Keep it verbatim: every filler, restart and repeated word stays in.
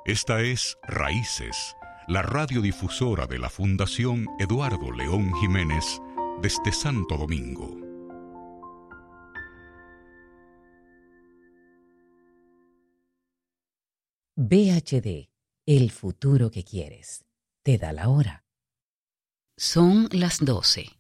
Esta es Raíces, la radiodifusora de la Fundación Eduardo León Jiménez desde Santo Domingo. B H D, el futuro que quieres. Te da la hora. Son las doce.